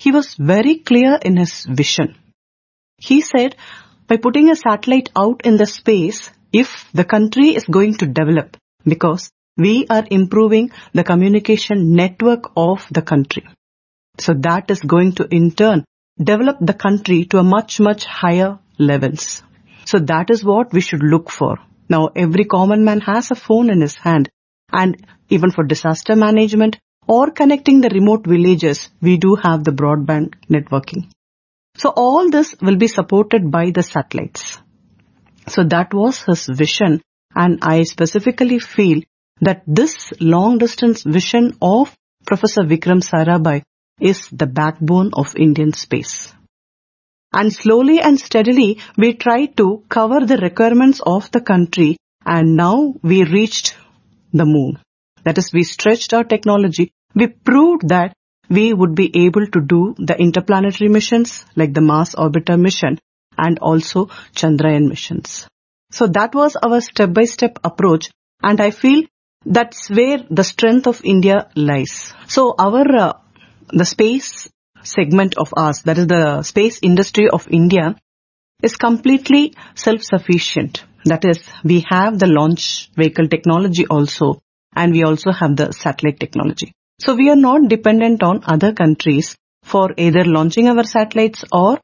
he was very clear in his vision. He said, by putting a satellite out in the space, if the country is going to develop, because we are improving the communication network of the country. So that is going to in turn develop the country to a much, much higher levels. So that is what we should look for. Now every common man has a phone in his hand, and even for disaster management or connecting the remote villages, we do have the broadband networking. So all this will be supported by the satellites. So that was his vision, and I specifically feel that this long distance vision of Professor Vikram Sarabhai is the backbone of Indian space. And slowly and steadily we tried to cover the requirements of the country, and now we reached the moon. That is, we stretched our technology. We proved that we would be able to do the interplanetary missions like the Mars Orbiter mission and also Chandrayaan missions. So that was our step-by-step approach, and I feel that's where the strength of India lies. So our the space segment of ours, that is the space industry of India, is completely self-sufficient. That is, we have the launch vehicle technology also, and we also have the satellite technology. So we are not dependent on other countries for either launching our satellites or,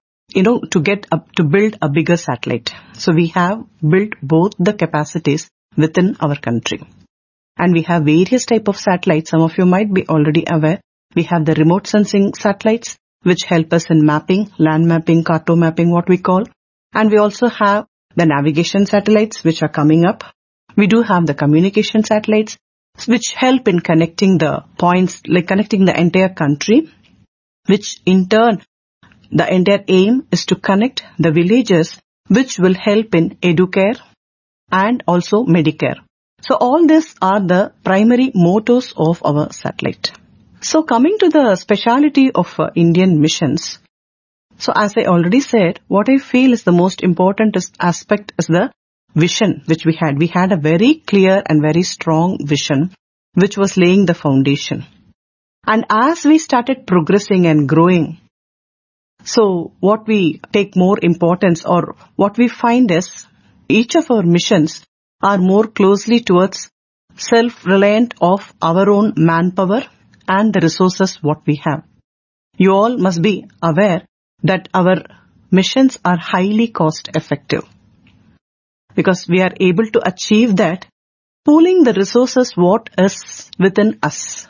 to build a bigger satellite. So we have built both the capacities within our country. And we have various type of satellites. Some of you might be already aware. We have the remote sensing satellites, which help us in mapping, land mapping, carto mapping, what we call. And we also have the navigation satellites, which are coming up. We do have the communication satellites, which help in connecting the points, like connecting the entire country, which in turn, the entire aim is to connect the villages, which will help in educare and also Medicare. So all these are the primary mottos of our satellite. So coming to the speciality of Indian missions. So as I already said, what I feel is the most important aspect is the vision which we had. We had a very clear and very strong vision which was laying the foundation. And as we started progressing and growing, so what we take more importance or what we find is each of our missions are more closely towards self-reliant of our own manpower and the resources what we have. You all must be aware that our missions are highly cost effective because we are able to achieve that pooling the resources what is within us.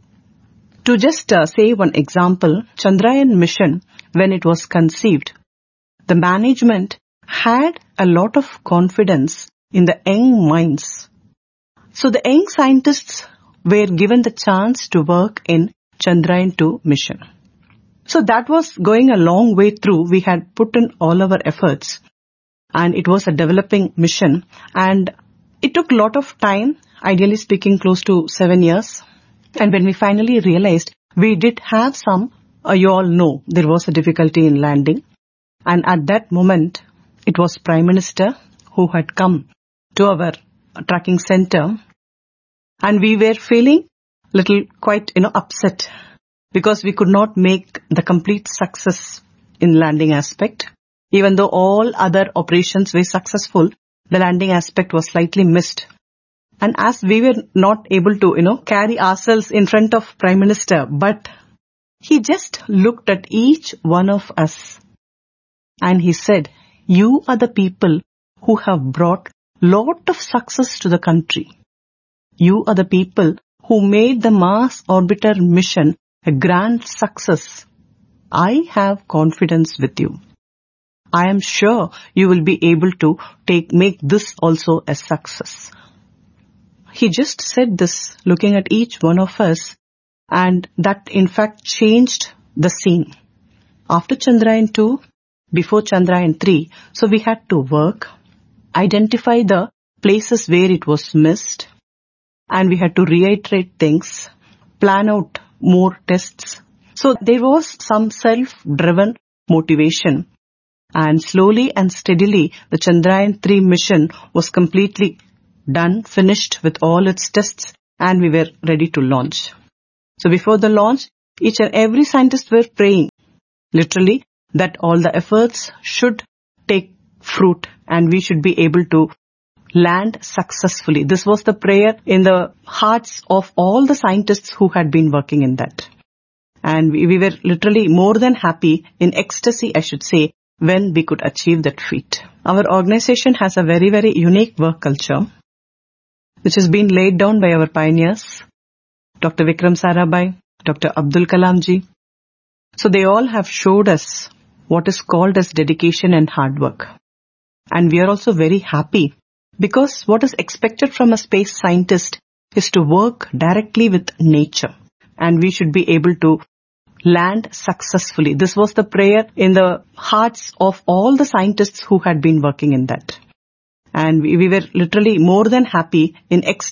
To just say one example, Chandrayaan mission, when it was conceived, the management had a lot of confidence in the young minds. So the young scientists were given the chance to work in Chandrayaan-2 mission. So that was going a long way through. We had put in all our efforts and it was a developing mission and it took a lot of time, ideally speaking close to 7 years. And when we finally realized we did have some, you all know there was a difficulty in landing. And at that moment, it was Prime Minister who had come to our tracking center. And we were feeling quite upset because we could not make the complete success in landing aspect. Even though all other operations were successful, the landing aspect was slightly missed. And as we were not able to, carry ourselves in front of Prime Minister, but he just looked at each one of us and he said, you are the people who have brought lot of success to the country. You are the people who made the Mars Orbiter mission a grand success. I have confidence with you. I am sure you will be able to make this also a success. He just said this looking at each one of us, and that in fact changed the scene. After Chandrayaan-2, before Chandrayaan-3, so we had to work, identify the places where it was missed, and we had to reiterate things, plan out more tests. So there was some self-driven motivation. And slowly and steadily, the Chandrayaan-3 mission was completely done, finished with all its tests, and we were ready to launch. So before the launch, each and every scientist were praying literally, that all the efforts should take fruit and we should be able to land successfully. This was the prayer in the hearts of all the scientists who had been working in that. And we were literally more than happy, in ecstasy I should say, when we could achieve that feat. Our organization has a very, very unique work culture, which has been laid down by our pioneers, Dr. Vikram Sarabhai, Dr. Abdul Kalam ji. So they all have showed us what is called as dedication and hard work. And we are also very happy because what is expected from a space scientist is to work directly with nature. And we should be able to land successfully. This was the prayer in the hearts of all the scientists who had been working in that. And we were literally more than happy, in ecstasy